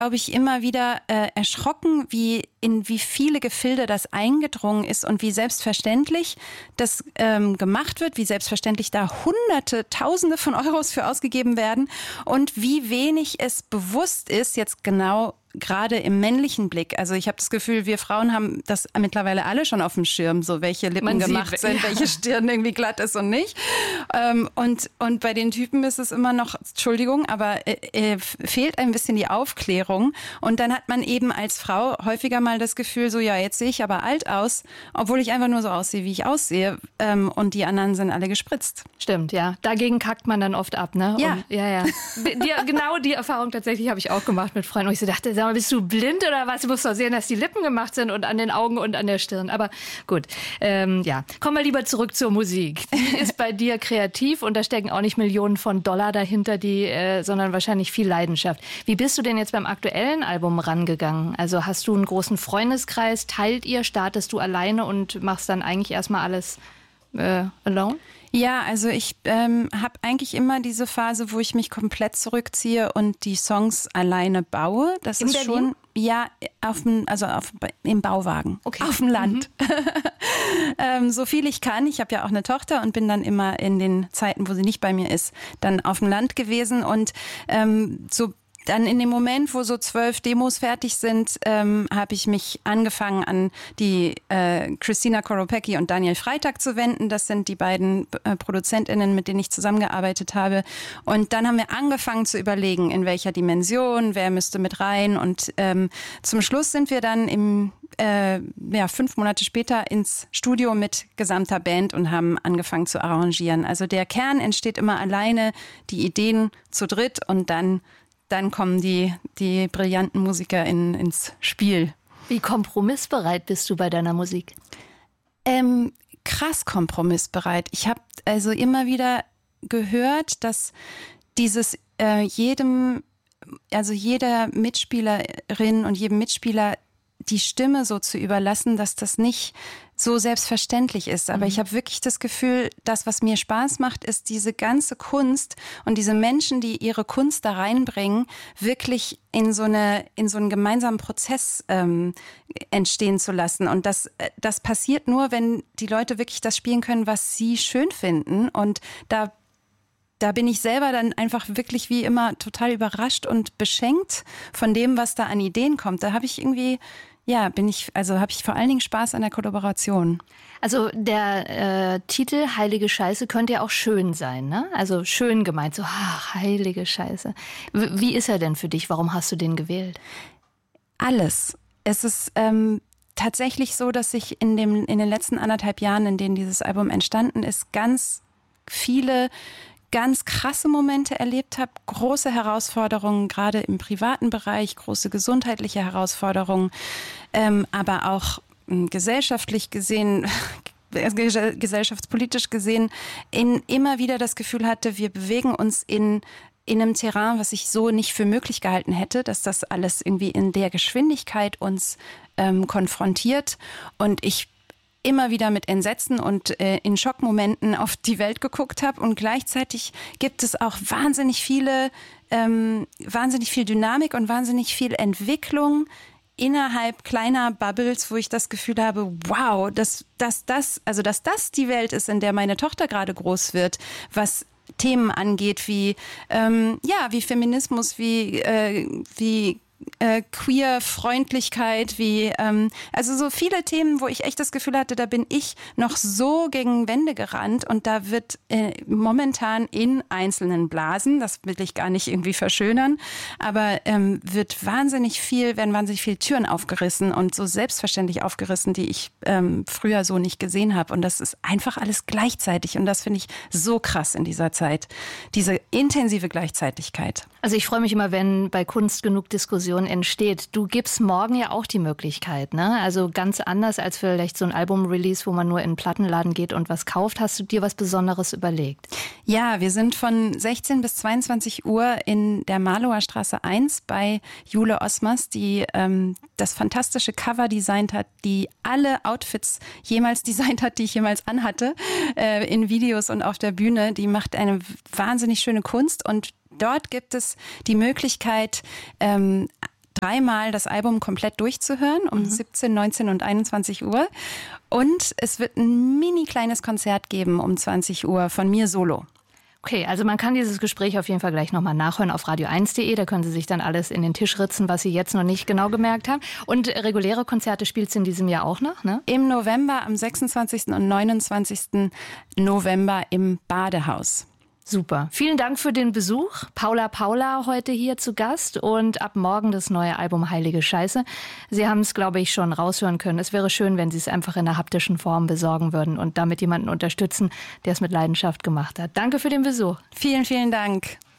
glaube ich, immer wieder erschrocken, in wie viele Gefilde das eingedrungen ist und wie selbstverständlich das gemacht wird, wie selbstverständlich da Hunderte, Tausende von Euros für ausgegeben werden und wie wenig es bewusst ist, jetzt genau gerade im männlichen Blick. Also ich habe das Gefühl, wir Frauen haben das mittlerweile alle schon auf dem Schirm, so welche Lippen gemacht sind, welche Stirn irgendwie glatt ist und nicht. Und bei den Typen ist es immer noch, Entschuldigung, aber fehlt ein bisschen die Aufklärung. Und dann hat man eben als Frau häufiger mal das Gefühl, so ja, jetzt sehe ich aber alt aus, obwohl ich einfach nur so aussehe, wie ich aussehe. Und die anderen sind alle gespritzt. Stimmt, ja. Dagegen kackt man dann oft ab, ne? Ja. Ja. Genau die Erfahrung tatsächlich habe ich auch gemacht mit Freunden. Und ich so dachte, sag mal, bist du blind oder was? Du musst doch sehen, dass die Lippen gemacht sind und an den Augen und an der Stirn. Aber gut, ja. Kommen wir lieber zurück zur Musik. Die ist bei dir kreativ und da stecken auch nicht Millionen von Dollar dahinter, sondern wahrscheinlich viel Leidenschaft. Wie bist du denn jetzt beim aktuellen Album rangegangen? Also hast du einen großen Freundeskreis? Teilt ihr? Startest du alleine und machst dann eigentlich erstmal alles alone? Ja, also ich habe eigentlich immer diese Phase, wo ich mich komplett zurückziehe und die Songs alleine baue. Das in ist Berlin? schon im Bauwagen, okay. Auf dem Land. So viel ich kann. Ich habe ja auch eine Tochter und bin dann immer in den Zeiten, wo sie nicht bei mir ist, dann auf dem Land gewesen und so. Dann in dem Moment, wo so 12 Demos fertig sind, habe ich mich angefangen an die Christina Koropecki und Daniel Freitag zu wenden. Das sind die beiden ProduzentInnen, mit denen ich zusammengearbeitet habe. Und dann haben wir angefangen zu überlegen, in welcher Dimension, wer müsste mit rein. Und zum Schluss sind wir dann 5 Monate später ins Studio mit gesamter Band und haben angefangen zu arrangieren. Also der Kern entsteht immer alleine, die Ideen zu dritt und dann kommen die brillanten Musiker ins Spiel. Wie kompromissbereit bist du bei deiner Musik? Krass kompromissbereit. Ich habe also immer wieder gehört, dass jeder Mitspielerin und jedem Mitspieler die Stimme so zu überlassen, dass das nicht so selbstverständlich ist. Aber ich habe wirklich das Gefühl, das, was mir Spaß macht, ist diese ganze Kunst und diese Menschen, die ihre Kunst da reinbringen, wirklich in so einen gemeinsamen Prozess entstehen zu lassen. Und das passiert nur, wenn die Leute wirklich das spielen können, was sie schön finden. Und da bin ich selber dann einfach wirklich wie immer total überrascht und beschenkt von dem, was da an Ideen kommt. Da habe ich irgendwie, habe ich vor allen Dingen Spaß an der Kollaboration. Also der Titel Heilige Scheiße könnte ja auch schön sein, ne? Also schön gemeint, so heilige Scheiße. Wie ist er denn für dich? Warum hast du den gewählt? Alles. Es ist tatsächlich so, dass ich in den letzten 1,5 Jahren, in denen dieses Album entstanden ist, ganz viele ganz krasse Momente erlebt habe, große Herausforderungen, gerade im privaten Bereich, große gesundheitliche Herausforderungen, aber auch gesellschaftlich gesehen, gesellschaftspolitisch gesehen, immer wieder das Gefühl hatte, wir bewegen uns in einem Terrain, was ich so nicht für möglich gehalten hätte, dass das alles irgendwie in der Geschwindigkeit uns konfrontiert und ich immer wieder mit Entsetzen und in Schockmomenten auf die Welt geguckt habe. Und gleichzeitig gibt es auch wahnsinnig viel Dynamik und wahnsinnig viel Entwicklung innerhalb kleiner Bubbles, wo ich das Gefühl habe, wow, dass das die Welt ist, in der meine Tochter gerade groß wird, was Themen angeht wie Feminismus, wie Queer-Freundlichkeit, also so viele Themen, wo ich echt das Gefühl hatte, da bin ich noch so gegen Wände gerannt und da wird momentan in einzelnen Blasen, das will ich gar nicht irgendwie verschönern, aber werden wahnsinnig viele Türen aufgerissen und so selbstverständlich aufgerissen, die ich früher so nicht gesehen habe und das ist einfach alles gleichzeitig und das finde ich so krass in dieser Zeit, diese intensive Gleichzeitigkeit. Also ich freue mich immer, wenn bei Kunst genug Diskussion entsteht. Du gibst morgen ja auch die Möglichkeit, ne? Also ganz anders als vielleicht so ein Album-Release, wo man nur in einen Plattenladen geht und was kauft. Hast du dir was Besonderes überlegt? Ja, wir sind von 16 bis 22 Uhr in der Marlower Straße 1 bei Jule Osmers, die das fantastische Cover designt hat, die alle Outfits jemals designt hat, die ich jemals anhatte, in Videos und auf der Bühne. Die macht eine wahnsinnig schöne Kunst und dort gibt es die Möglichkeit, dreimal das Album komplett durchzuhören, um 17, 19 und 21 Uhr. Und es wird ein mini kleines Konzert geben um 20 Uhr von mir solo. Okay, also man kann dieses Gespräch auf jeden Fall gleich nochmal nachhören auf radio1.de. Da können Sie sich dann alles in den Tisch ritzen, was Sie jetzt noch nicht genau gemerkt haben. Und reguläre Konzerte spielt Sie in diesem Jahr auch noch, ne? Im November, am 26. und 29. November im Badehaus. Super. Vielen Dank für den Besuch. Paula heute hier zu Gast und ab morgen das neue Album Heilige Scheiße. Sie haben es, glaube ich, schon raushören können. Es wäre schön, wenn Sie es einfach in der haptischen Form besorgen würden und damit jemanden unterstützen, der es mit Leidenschaft gemacht hat. Danke für den Besuch. Vielen, vielen Dank.